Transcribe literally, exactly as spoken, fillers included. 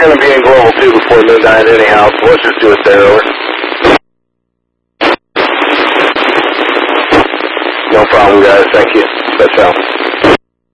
going to be in Global two before midnight anyhow, so let's just do it there, over. No problem, guys. Thank you. That's out.